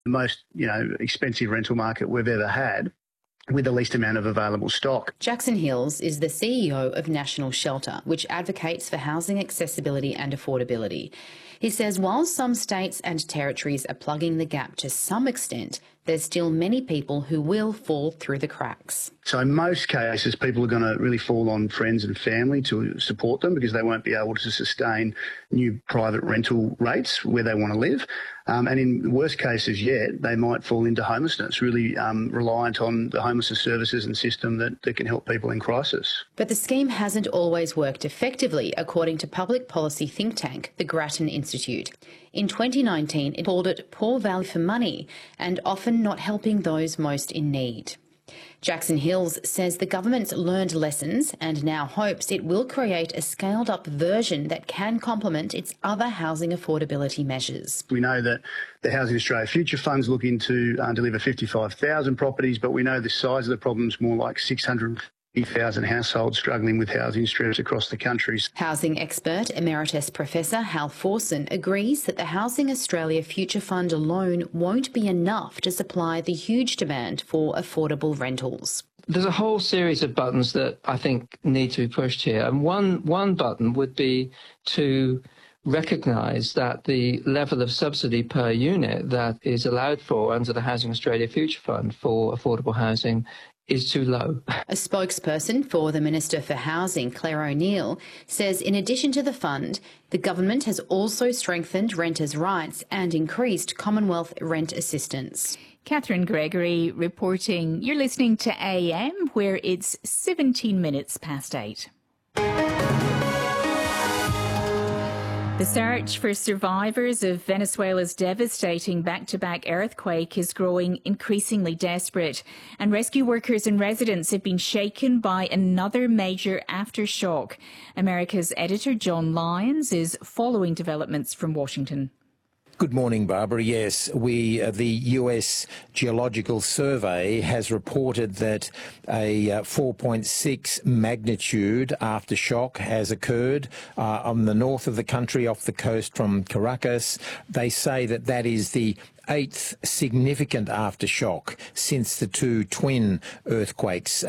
the most, expensive rental market we've ever had, with the least amount of available stock. Jackson Hills is the CEO of National Shelter, which advocates for housing accessibility and affordability. He says while some states and territories are plugging the gap to some extent, there's still many people who will fall through the cracks. So in most cases, people are going to really fall on friends and family to support them because they won't be able to sustain new private rental rates where they want to live. And in worst cases yet, they might fall into homelessness, really reliant on the homelessness services and system that can help people in crisis. But the scheme hasn't always worked effectively, according to public policy think tank, the Grattan Institute. In 2019, it called it poor value for money and often not helping those most in need. Jackson Hills says the government's learned lessons and now hopes it will create a scaled-up version that can complement its other housing affordability measures. We know that the Housing Australia Future Fund's looking to deliver 55,000 properties, but we know the size of the problem is more like 650,000 households struggling with housing stress across the country. Housing expert Emeritus Professor Hal Forson agrees that the Housing Australia Future Fund alone won't be enough to supply the huge demand for affordable rentals. There's a whole series of buttons that I think need to be pushed here. And one button would be to recognise that the level of subsidy per unit that is allowed for under the Housing Australia Future Fund for affordable housing is too low. A spokesperson for the Minister for Housing, Claire O'Neill, says in addition to the fund, the government has also strengthened renters' rights and increased Commonwealth rent assistance. Catherine Gregory reporting. You're listening to AM, where it's 17 minutes past 8. The search for survivors of Venezuela's devastating back-to-back earthquake is growing increasingly desperate, and rescue workers and residents have been shaken by another major aftershock. America's editor John Lyons is following developments from Washington. Good morning, Barbara. Yes, the US Geological Survey has reported that a 4.6 magnitude aftershock has occurred on the north of the country off the coast from Caracas. They say that is the 8th significant aftershock since the two twin earthquakes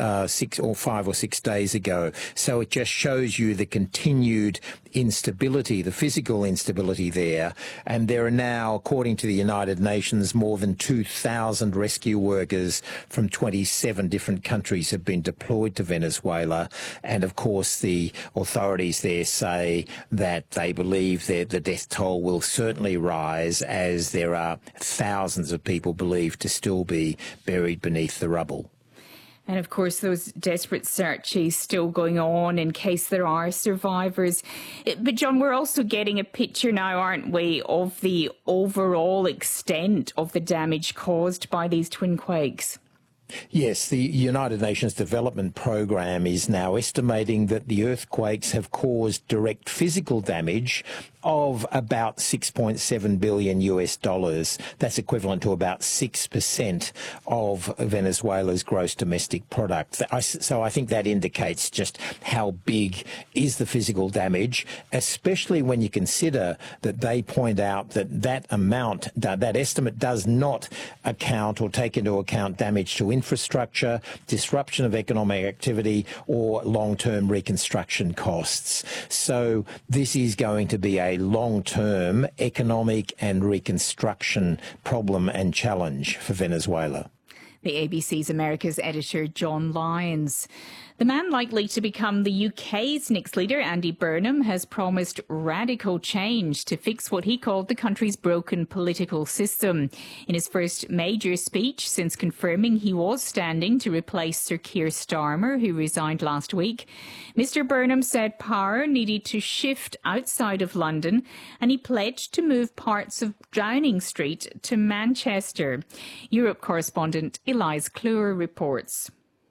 5 or 6 days ago. So it just shows you the continued instability, the physical instability there. And there are now, according to the United Nations, more than 2,000 rescue workers from 27 different countries have been deployed to Venezuela. And of course, the authorities there say that they believe that the death toll will certainly rise, as there are thousands of people believed to still be buried beneath the rubble. And of course, those desperate searches still going on in case there are survivors. But John, we're also getting a picture now, aren't we, of the overall extent of the damage caused by these twin quakes? Yes, the United Nations Development Programme is now estimating that the earthquakes have caused direct physical damage of about $6.7 billion. That's equivalent to about 6% of Venezuela's gross domestic product. So I think that indicates just how big is the physical damage, especially when you consider that they point out that amount, that estimate does not account or take into account damage to infrastructure, disruption of economic activity, or long-term reconstruction costs. So this is going to be a long-term economic and reconstruction problem and challenge for Venezuela. The ABC's America's editor, John Lyons. The man likely to become the UK's next leader, Andy Burnham, has promised radical change to fix what he called the country's broken political system. In his first major speech since confirming he was standing to replace Sir Keir Starmer, who resigned last week, Mr Burnham said power needed to shift outside of London, and he pledged to move parts of Downing Street to Manchester. Europe correspondent Elise Kluwer reports.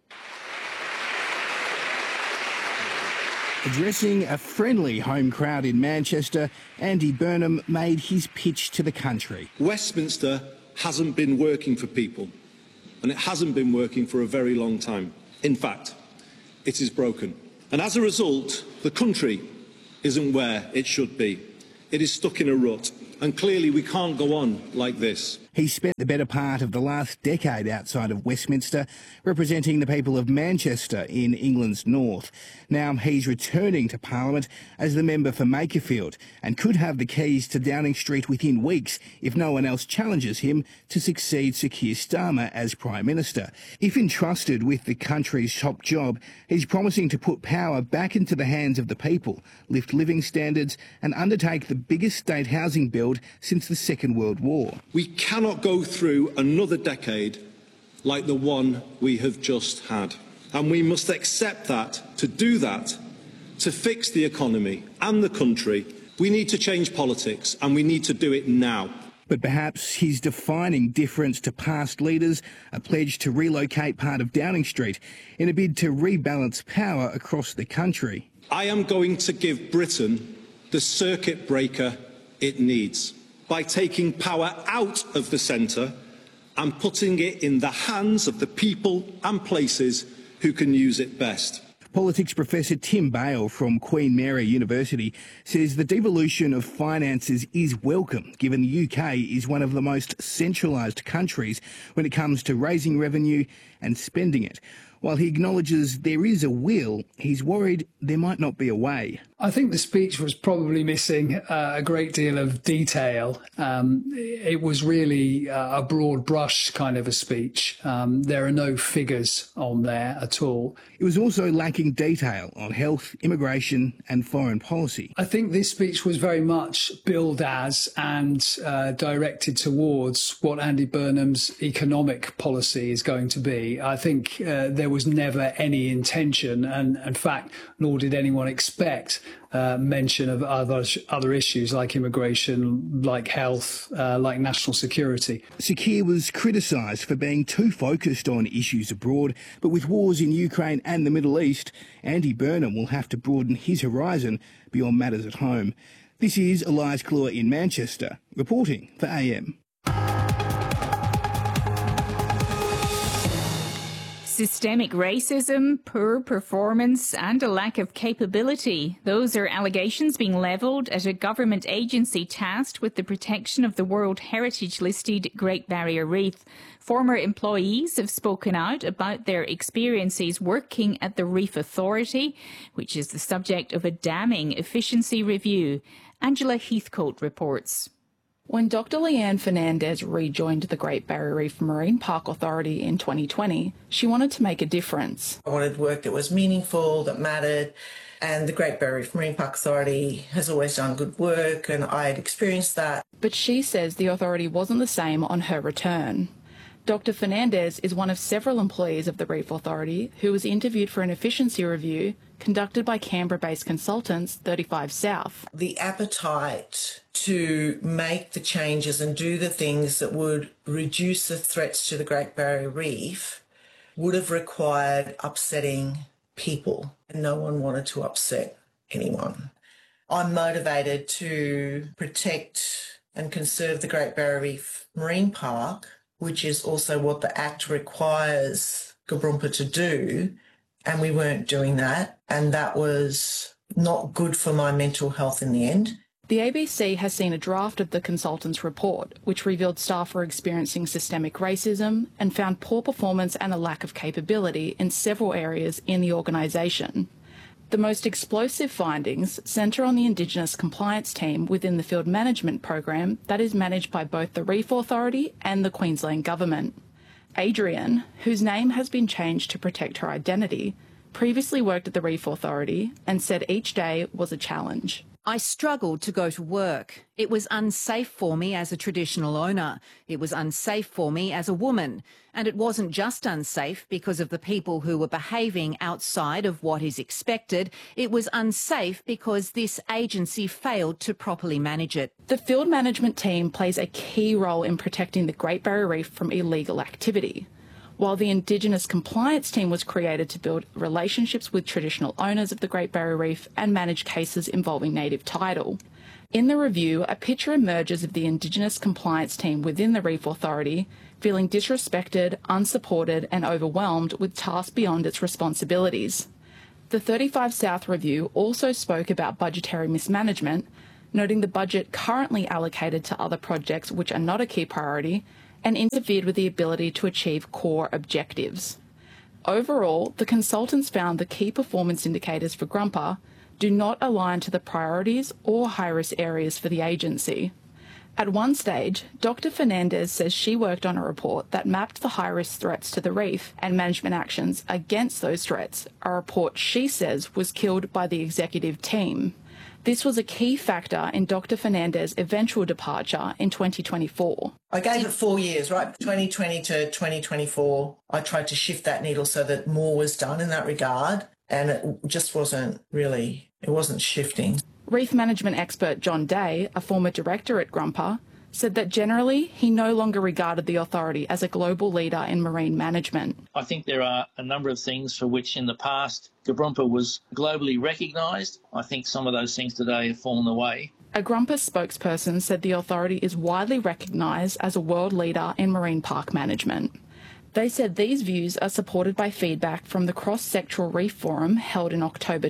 Addressing a friendly home crowd in Manchester, Andy Burnham made his pitch to the country. Westminster hasn't been working for people, and it hasn't been working for a very long time. In fact, it is broken. And as a result, the country isn't where it should be. It is stuck in a rut, and clearly we can't go on like this. He spent the better part of the last decade outside of Westminster, representing the people of Manchester in England's north. Now he's returning to Parliament as the member for Makerfield and could have the keys to Downing Street within weeks if no one else challenges him to succeed Sir Keir Starmer as Prime Minister. If entrusted with the country's top job, he's promising to put power back into the hands of the people, lift living standards and undertake the biggest state housing build since the Second World War. We cannot go through another decade like the one we have just had. And we must accept that, to do that, to fix the economy and the country, we need to change politics, and we need to do it now. But perhaps his defining difference to past leaders, a pledge to relocate part of Downing Street in a bid to rebalance power across the country. I am going to give Britain the circuit breaker it needs by taking power out of the centre and putting it in the hands of the people and places who can use it best. Politics professor Tim Bale from Queen Mary University says the devolution of finances is welcome, given the UK is one of the most centralised countries when it comes to raising revenue and spending it. While he acknowledges there is a will, he's worried there might not be a way. I think the speech was probably missing a great deal of detail. It was really a broad brush kind of a speech. There are no figures on there at all. It was also lacking detail on health, immigration and foreign policy. I think this speech was very much billed as and directed towards what Andy Burnham's economic policy is going to be. I think there was never any intention, and in fact, nor did anyone expect mention of other issues like immigration, like health, like national security. Sir Keir was criticised for being too focused on issues abroad, but with wars in Ukraine and the Middle East, Andy Burnham will have to broaden his horizon beyond matters at home. This is Elias Cluer in Manchester, reporting for AM. Systemic racism, poor performance and a lack of capability. Those are allegations being levelled at a government agency tasked with the protection of the World Heritage listed Great Barrier Reef. Former employees have spoken out about their experiences working at the Reef Authority, which is the subject of a damning efficiency review. Angela Heathcote reports. When Dr. Leanne Fernandez rejoined the Great Barrier Reef Marine Park Authority in 2020, she wanted to make a difference. I wanted work that was meaningful, that mattered, and the Great Barrier Reef Marine Park Authority has always done good work, and I had experienced that. But she says the authority wasn't the same on her return. Dr. Fernandez is one of several employees of the Reef Authority who was interviewed for an efficiency review conducted by Canberra-based consultants 35 South. The appetite to make the changes and do the things that would reduce the threats to the Great Barrier Reef would have required upsetting people, and no one wanted to upset anyone. I'm motivated to protect and conserve the Great Barrier Reef Marine Park, which is also what the Act requires Gabroompa to do, and we weren't doing that, and that was not good for my mental health in the end. The ABC has seen a draft of the consultants' report, which revealed staff were experiencing systemic racism and found poor performance and a lack of capability in several areas in the organisation. The most explosive findings centre on the Indigenous compliance team within the field management program that is managed by both the Reef Authority and the Queensland Government. Adrian, whose name has been changed to protect her identity, previously worked at the Reef Authority and said each day was a challenge. I struggled to go to work. It was unsafe for me as a traditional owner. It was unsafe for me as a woman. And it wasn't just unsafe because of the people who were behaving outside of what is expected. It was unsafe because this agency failed to properly manage it. The field management team plays a key role in protecting the Great Barrier Reef from illegal activity, while the Indigenous compliance team was created to build relationships with traditional owners of the Great Barrier Reef and manage cases involving native title. In the review, a picture emerges of the Indigenous compliance team within the Reef Authority feeling disrespected, unsupported and overwhelmed with tasks beyond its responsibilities. The 35 South review also spoke about budgetary mismanagement, noting the budget currently allocated to other projects which are not a key priority and interfered with the ability to achieve core objectives. Overall, the consultants found the key performance indicators for Grumpa do not align to the priorities or high-risk areas for the agency. At one stage, Dr. Fernandez says she worked on a report that mapped the high-risk threats to the reef and management actions against those threats, a report she says was killed by the executive team. This was a key factor in Dr. Fernandez's eventual departure in 2024. I gave it 4 years, right? 2020 to 2024. I tried to shift that needle so that more was done in that regard, and it just wasn't shifting. Reef management expert John Day, a former director at Grumpa, said that generally he no longer regarded the authority as a global leader in marine management. I think there are a number of things for which in the past Grumpa was globally recognised. I think some of those things today have fallen away. A Grumpa spokesperson said the authority is widely recognised as a world leader in marine park management. They said these views are supported by feedback from the Cross-Sectoral Reef Forum held in October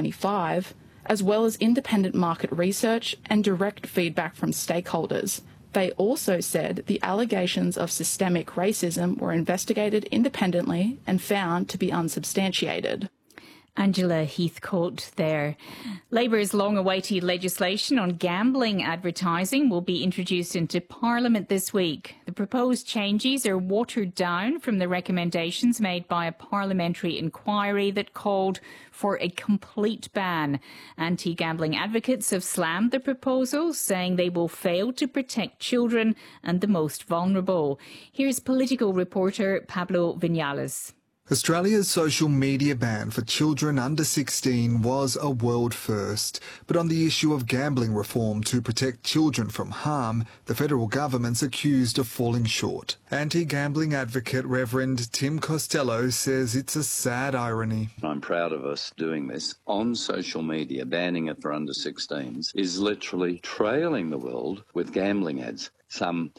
2025, as well as independent market research and direct feedback from stakeholders. They also said the allegations of systemic racism were investigated independently and found to be unsubstantiated. Angela Heathcote there. Labour's long-awaited legislation on gambling advertising will be introduced into Parliament this week. The proposed changes are watered down from the recommendations made by a parliamentary inquiry that called for a complete ban. Anti-gambling advocates have slammed the proposal, saying they will fail to protect children and the most vulnerable. Here's political reporter Pablo Vinales. Australia's social media ban for children under 16 was a world first. But on the issue of gambling reform to protect children from harm, the federal government's accused of falling short. Anti-gambling advocate Reverend Tim Costello says it's a sad irony. I'm proud of us doing this on social media. Banning it for under 16s is literally trailing the world with gambling ads. Some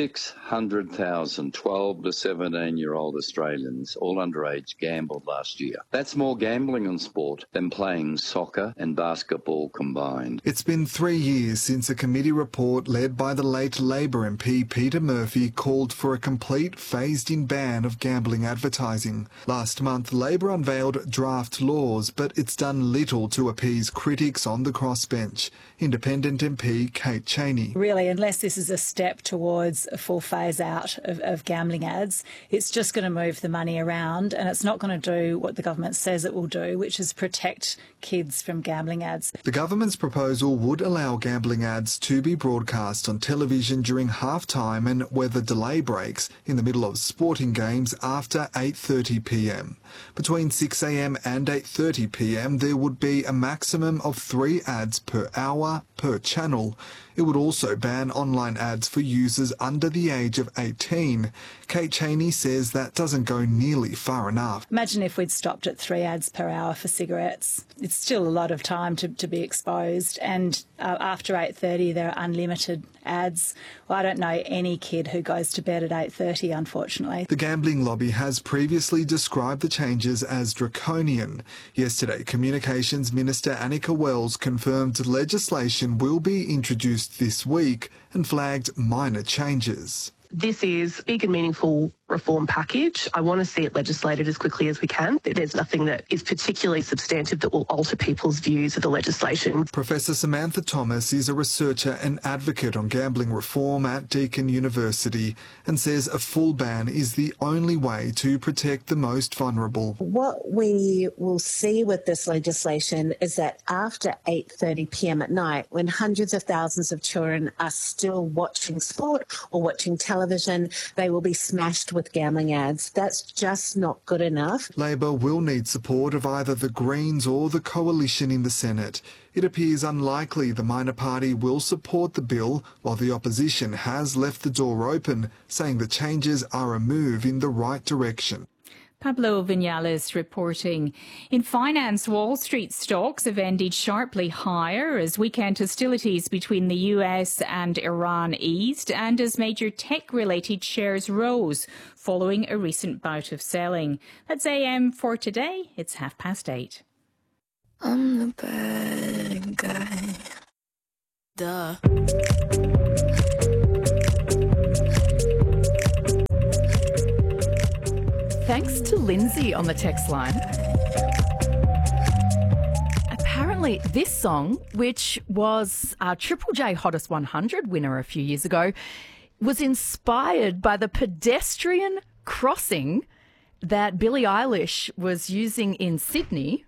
600,000 12 to 17-year-old Australians, all underage, gambled last year. That's more gambling on sport than playing soccer and basketball combined. It's been 3 years since a committee report led by the late Labor MP Peter Murphy called for a complete phased-in ban of gambling advertising. Last month, Labor unveiled draft laws, but it's done little to appease critics on the crossbench. Independent MP Kate Chaney. Really, unless this is a step towards a full phase out of gambling ads, it's just going to move the money around and it's not going to do what the government says it will do, which is protect kids from gambling ads. The government's proposal would allow gambling ads to be broadcast on television during halftime and weather delay breaks in the middle of sporting games after 8:30 p.m. Between 6 a.m. and 8:30 p.m. there would be a maximum of 3 ads per hour per channel. It would also ban online ads for users under the age of 18. Kate Chaney says that doesn't go nearly far enough. Imagine if we'd stopped at 3 ads per hour for cigarettes. It's still a lot of time to be exposed, and after 8:30 there are unlimited ads. Well, I don't know any kid who goes to bed at 8:30, unfortunately. The gambling lobby has previously described the changes as draconian. Yesterday, Communications Minister Annika Wells confirmed legislation will be introduced this week and flagged minor changes. This is a big and meaningful reform package. I want to see it legislated as quickly as we can. There's nothing that is particularly substantive that will alter people's views of the legislation. Professor Samantha Thomas is a researcher and advocate on gambling reform at Deakin University and says a full ban is the only way to protect the most vulnerable. What we will see with this legislation is that after 8:30 p.m. at night, when hundreds of thousands of children are still watching sport or watching television, they will be smashed with gambling ads. That's just not good enough. Labor will need support of either the Greens or the coalition in the Senate. It appears unlikely the minor party will support the bill, while the opposition has left the door open, saying the changes are a move in the right direction. Pablo Vinales reporting. In finance, Wall Street stocks have ended sharply higher as weekend hostilities between the US and Iran eased and as major tech-related shares rose following a recent bout of selling. That's AM for today. It's 8:30. I'm the bad guy. Duh. Thanks to Lindsay on the text line. Apparently, this song, which was our Triple J Hottest 100 winner a few years ago, was inspired by the pedestrian crossing that Billie Eilish was using in Sydney.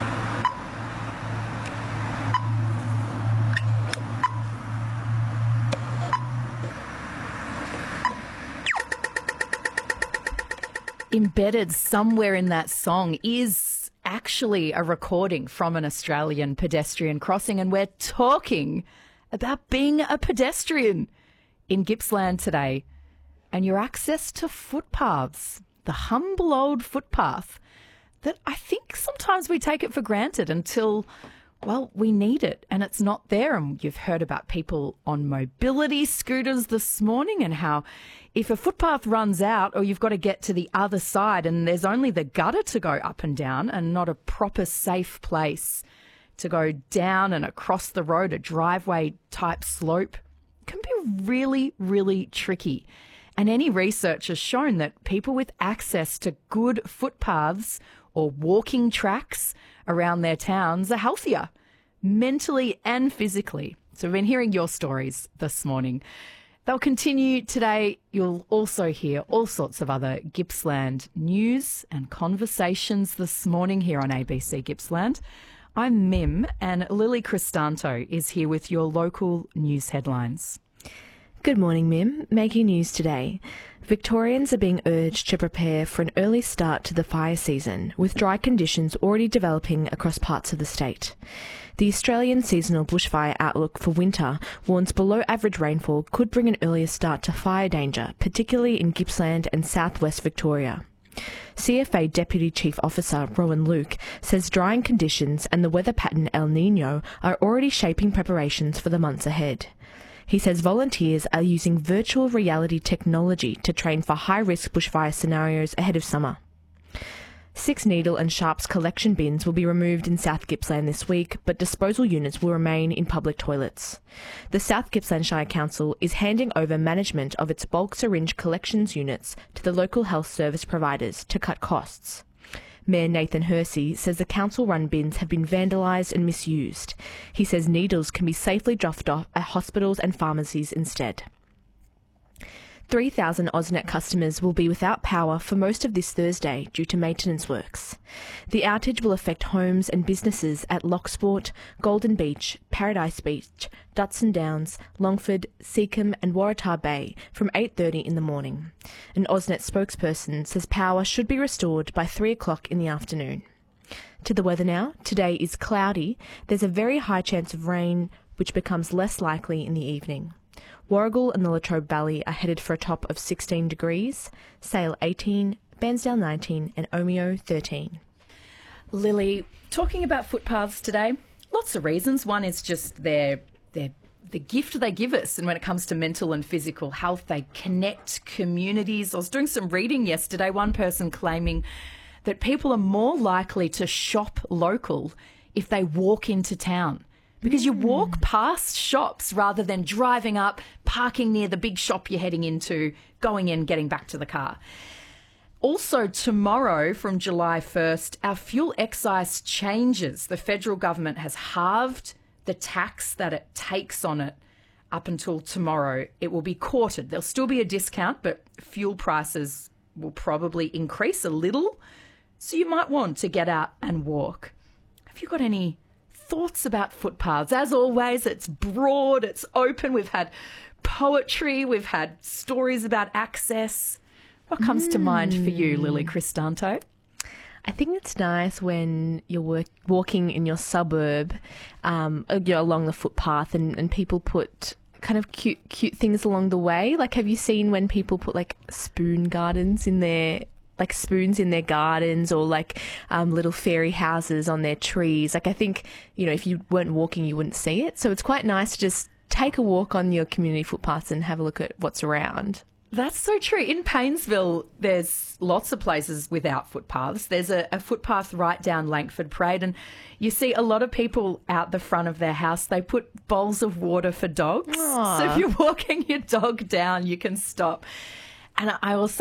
Embedded somewhere in that song is actually a recording from an Australian pedestrian crossing, and we're talking about being a pedestrian in Gippsland today and your access to footpaths, the humble old footpath that I think sometimes we take it for granted until, well, we need it and it's not there. And you've heard about people on mobility scooters this morning and how if a footpath runs out or you've got to get to the other side and there's only the gutter to go up and down and not a proper safe place to go down and across the road, a driveway type slope, can be really, really tricky. And any research has shown that people with access to good footpaths or walking tracks around their towns are healthier, mentally and physically. So we've been hearing your stories this morning. They'll continue today. You'll also hear all sorts of other Gippsland news and conversations this morning here on ABC Gippsland. I'm Mim, and Lily Cristanto is here with your local news headlines. Good morning, Mim. Making news today. Victorians are being urged to prepare for an early start to the fire season, with dry conditions already developing across parts of the state. The Australian Seasonal Bushfire Outlook for winter warns below average rainfall could bring an earlier start to fire danger, particularly in Gippsland and southwest Victoria. CFA Deputy Chief Officer Rowan Luke says drying conditions and the weather pattern El Niño are already shaping preparations for the months ahead. He says volunteers are using virtual reality technology to train for high-risk bushfire scenarios ahead of summer. 6 needle and sharps collection bins will be removed in South Gippsland this week, but disposal units will remain in public toilets. The South Gippsland Shire Council is handing over management of its bulk syringe collections units to the local health service providers to cut costs. Mayor Nathan Hersey says the council-run bins have been vandalised and misused. He says needles can be safely dropped off at hospitals and pharmacies instead. 3,000 AusNet customers will be without power for most of this Thursday due to maintenance works. The outage will affect homes and businesses at Locksport, Golden Beach, Paradise Beach, Dutson Downs, Longford, Seacombe and Waratah Bay from 8:30 in the morning. An AusNet spokesperson says power should be restored by 3 o'clock in the afternoon. To the weather now. Today is cloudy. There's a very high chance of rain, which becomes less likely in the evening. Warragul and the Latrobe Valley are headed for a top of 16 degrees, Sale 18, Bairnsdale 19 and Omeo 13. Lily, talking about footpaths today, lots of reasons. One is just the gift they give us, and when it comes to mental and physical health, they connect communities. I was doing some reading yesterday, one person claiming that people are more likely to shop local if they walk into town. Because you walk past shops rather than driving up, parking near the big shop you're heading into, going in, getting back to the car. Also, tomorrow, from July 1st, our fuel excise changes. The federal government has halved the tax that it takes on it up until tomorrow. It will be quartered. There'll still be a discount, but fuel prices will probably increase a little. So you might want to get out and walk. Have you got any thoughts about footpaths? As always, it's broad, it's open. We've had poetry, we've had stories about access. What comes to mind for you, Lily Cristanto? I think it's nice when you're walking in your suburb, along the footpath, and people put kind of cute things along the way. Like, have you seen when people put like spoon gardens in their spoons in their gardens, or little fairy houses on their trees? Like, I think, if you weren't walking, you wouldn't see it. So it's quite nice to just take a walk on your community footpaths and have a look at what's around. That's so true. In Paynesville, there's lots of places without footpaths. There's a footpath right down Langford Parade, and you see a lot of people out the front of their house. They put bowls of water for dogs. Aww. So if you're walking your dog down, you can stop. And I also